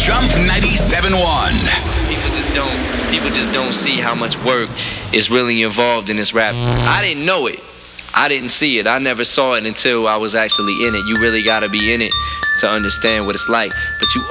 Jump 97.1. People just don't see how much work is really involved in this rap. I didn't know it. I didn't see it. I never saw it until I was actually in it. You really gotta be in it to understand what it's like. But you